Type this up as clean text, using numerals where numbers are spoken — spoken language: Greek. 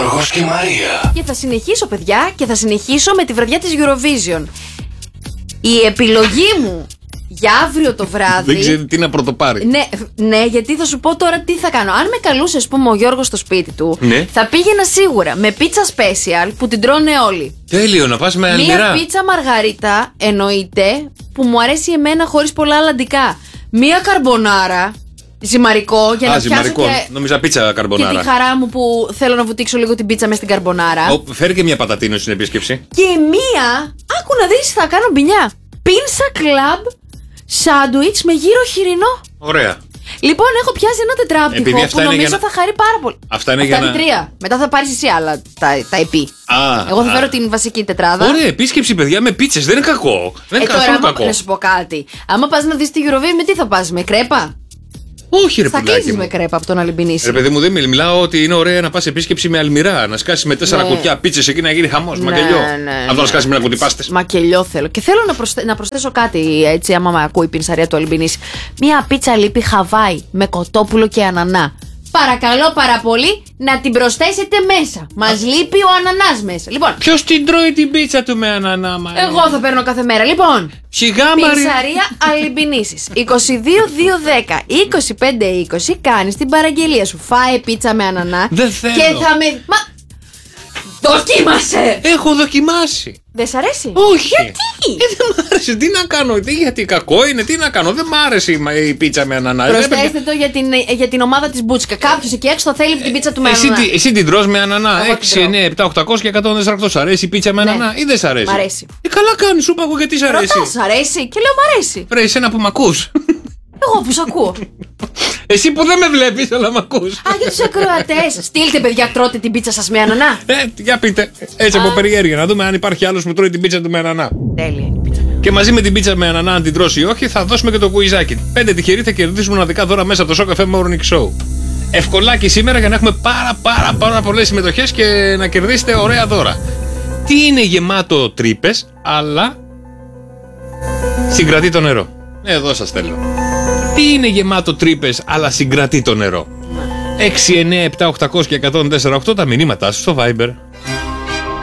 Γιώργος και Μαρία. Και θα συνεχίσω, παιδιά, και θα συνεχίσω με τη βραδιά της Eurovision. Η επιλογή μου για αύριο το βράδυ. Δεν ξέρει τι να πρωτοπάρει. Ναι, γιατί θα σου πω τώρα τι θα κάνω. Αν με καλούσε, ας πούμε, ο Γιώργος στο σπίτι του, ναι, θα πήγαινα σίγουρα με πίτσα special που την τρώνε όλοι. Τέλειο, να πας με αλμυρά. Μία πίτσα μαργαρίτα, εννοείται, που μου αρέσει εμένα χωρίς πολλά αλλαντικά. Μία καρμπονάρα. Ζυμαρικό, για να πιάσω και... Νόμιζα πίτσα καρμπονάρα. Και τη χαρά μου που θέλω να βουτήξω λίγο την πίτσα μέσα στην καρμπονάρα. Φέρει και μια πατατίνο στην επίσκεψη. Και μία, άκου να δεις, θα κάνω μπινιά. Πίνσα κλαμπ σάντουιτς με γύρο χοιρινό. Ωραία. Λοιπόν, έχω πιάσει ένα τετράπτυχο που νομίζω θα χαρεί πάρα πολύ. Αυτά είναι για να... τρία. Μετά θα πάρεις εσύ άλλα τα επί. Εγώ θα φέρω την βασική τετράδα. Ωραία, επίσκεψη, παιδιά, με πίτσες. Δεν είναι κακό. Δεν είναι καθόλου κακό. Να σου πω κάτι. Άμα πας να δεις τη Eurovision, με τι θα πας, με κρέπα? Όχι, ρε παιδάκι. Θα κλείσεις με κρέπα από τον Αλυμπινίση. Ρε παιδί μου, δεν μιλάω ότι είναι ωραία να πας επίσκεψη με αλμυρά. Να σκάσεις με 4 κουτιά πίτσες εκεί να γίνει χαμός. Μακελιό. Αυτό να σκάσεις με ένα κουτί πάστες. Μακελιό θέλω. Και θέλω να προσθέσω κάτι έτσι, άμα με ακούει η πινσαρία του Αλυμπινίση. Μία πίτσα λίπη Χαβάη με κοτόπουλο και ανανά. Παρακαλώ πάρα πολύ να την προσθέσετε μέσα. Μας λείπει ο ανανάς μέσα. Λοιπόν, ποιος την τρώει την πίτσα του με ανανά, Μαρία? Εγώ θα παίρνω κάθε μέρα. Λοιπόν, σιγά, Μαρία. Πινσαρία Αλυμπινίσης 22-210-25-20. Κάνεις την παραγγελία σου. Φάε πίτσα με ανανά. Δεν θέλω. Και θα με... Δοκίμασε! Έχω δοκιμάσει. Δεν σ' αρέσει? Όχι. Γιατί? Δεν μ' άρεσε. Τι να κάνω? Γιατί κακό είναι, τι να κάνω? Δεν μ' άρεσε η πίτσα με ανανά. Προσθέστε το για την ομάδα της Μπούτσικα. Κάποιος εκεί έξω θα θέλει την πίτσα του με ανανά. Εσύ την τρως με ανανά. 6, 9, 7, 800 και 148. Σ' αρέσει η πίτσα με ανανά ή δεν σ' αρέσει? Μ' αρέσει. Καλά κάνει, σου είπα εγώ γιατί σ' αρέσει. Ρωτάς, σ' αρέσει και λέω μ' αρέσει. Ρε, εσένα που μ' ακούς. Εγώ που σ' ακούω. Εσύ που δεν με βλέπεις, αλλά μ' ακούς. Για τους ακροατές. Στείλτε, παιδιά, τρώτε την πίτσα σας με ανανά. Για πείτε. Έτσι από περιέργεια, να δούμε αν υπάρχει άλλος που τρώει την πίτσα του με ανανά. Τέλεια είναι η πίτσα. Και μαζί με την πίτσα με ανανά, αν την τρώσει ή όχι, θα δώσουμε και το κουιζάκι. 5 τυχεροί θα κερδίσουν μοναδικά δώρα μέσα από το Show Cafe Morning Show. Ευκολάκι σήμερα για να έχουμε πάρα πολλές συμμετοχές και να κερδίσετε ωραία δώρα. Τι είναι γεμάτο τρύπες, αλλά συγκρατεί το νερό? Εδώ σας θέλω. Τι είναι γεμάτο τρύπες, αλλά συγκρατεί το νερό? 6, 9, 7, 800 και 104,8 τα μηνύματά σου στο Viber.